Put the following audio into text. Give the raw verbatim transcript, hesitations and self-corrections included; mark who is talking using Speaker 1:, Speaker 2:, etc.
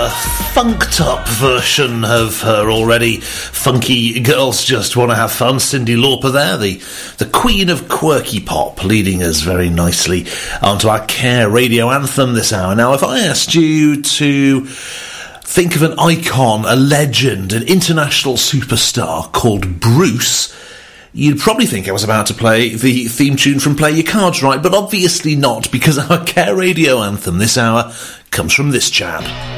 Speaker 1: a funked up version of her already funky Girls Just Want to Have Fun. Cyndi Lauper there, the, the queen of quirky pop, leading us very nicely onto our Care Radio Anthem this hour. Now, if I asked you to think of an icon, a legend, an international superstar called Bruce, you'd probably think I was about to play the theme tune from Play Your Cards Right, but obviously not, because our Care Radio Anthem this hour comes from this chap.